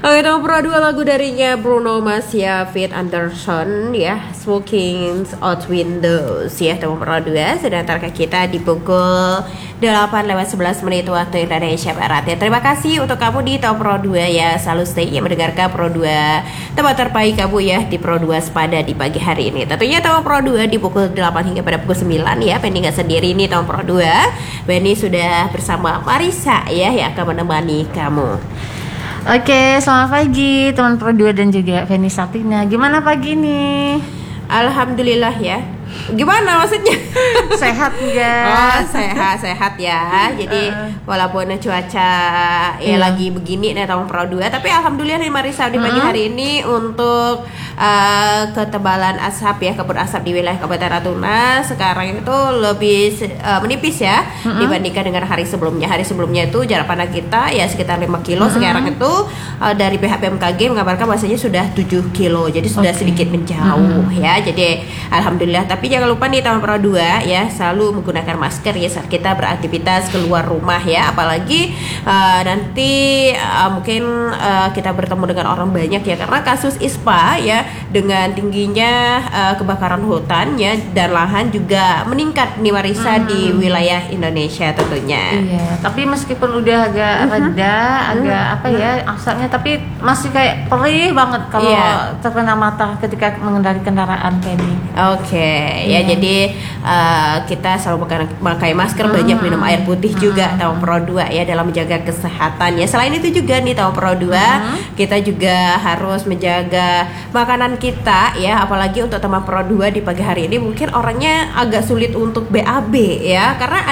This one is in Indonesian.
Oke, nomor Pro 2 lagu darinya Bruno Mars ya, Fit Anderson ya, Smoking Out Windows ya, nomor Pro 2 sedang target kita di pukul 8:11 waktu Indonesia Barat ya. Terima kasih untuk kamu di Top Pro 2 ya, selalu stay ya mendengarkan Pro 2 tempat terbaik kamu ya di Pro 2 Sepada di pagi hari ini. Tentunya Top Pro 2 di pukul 8 hingga pada pukul 9 ya. Penny gak sendiri nih Top Pro 2. Penny sudah bersama Marisa ya yang akan menemani kamu. Oke, selamat pagi teman Pro 2 dan juga Feni Saktina. Gimana pagi nih? Alhamdulillah ya. Gimana maksudnya? Sehat enggak? Oh, sehat ya. Jadi walaupun cuaca ya lagi begini nih tahun Pro 2, tapi alhamdulillah nih Marisa di pagi hari ini untuk ketebalan asap ya, kabut asap di wilayah Kabupaten Natuna sekarang itu lebih menipis ya dibandingkan dengan hari sebelumnya. Hari sebelumnya itu jarak pandang kita ya sekitar 5 kilo. Sekarang itu dari pihak BMKG mengabarkan bahwasanya sudah 7 kilo. Jadi sudah sedikit menjauh ya. Jadi alhamdulillah. Tapi jangan lupa nih tahun Pro 2 ya, selalu menggunakan masker ya saat kita beraktivitas keluar rumah ya. Apalagi nanti mungkin kita bertemu dengan orang banyak ya, karena kasus ISPA ya dengan tingginya kebakaran hutan ya dan lahan juga meningkat nih Marisa di wilayah Indonesia tentunya. Iya, tapi meskipun udah agak reda, agak apa ya asapnya, tapi masih kayak perih banget kalau terkena mata ketika mengendarai kendaraan Penny. Oke. Ya jadi kita selalu memakai masker, banyak minum air putih juga tahun Pro 2 ya dalam menjaga kesehatan ya. Selain itu juga nih tahun Pro 2 kita juga harus menjaga makanan kita ya, apalagi untuk teman Pro 2 di pagi hari ini mungkin orangnya agak sulit untuk BAB ya, karena